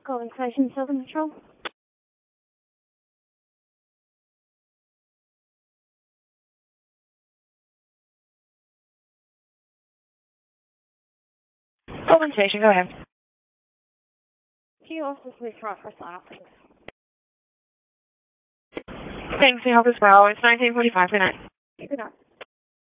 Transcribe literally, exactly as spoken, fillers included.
Golden Station, Southern Patrol. Golden Station, go ahead. Can you also please try for stop, thanks? Thanks, I hope as well. It's nineteen forty-five. Good night. Good night.